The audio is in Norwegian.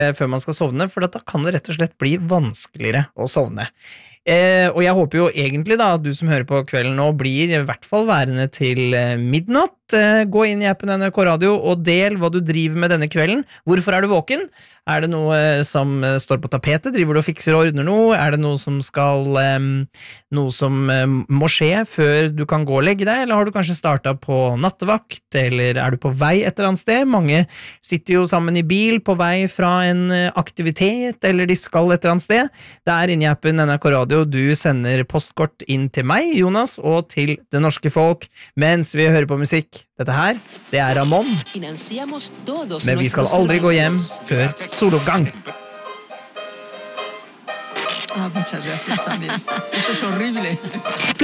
før man skal sovne, for da kan det rett og slett bli vanskeligere å sovne. Og jeg håper jo egentlig da, at du som hører på kvelden nå blir i hvert fall værende til midnatt. Gå inn i appen NRK Radio og del hva du driver med denne kvelden. Hvorfor er du våken? Er det noe som står på tapetet? Driver du og fikser og ordner noe? Er det noe som må skje før du kan gå og legge deg? Eller har du kanskje startet på nattevakt? Eller er du på vei et eller annet sted? Mange sitter jo sammen i bil på vei fra en aktivitet, eller de skal et eller annet sted. Det er inne i appen NRK Radio. Du sender postkort inn til meg, Jonas, og til det norske folk, mens vi hører på musikk. Dette her, det er Ramón. Men vi skal aldri gå hjem før soloppgang. Muchas gracias también. Eso es horrible.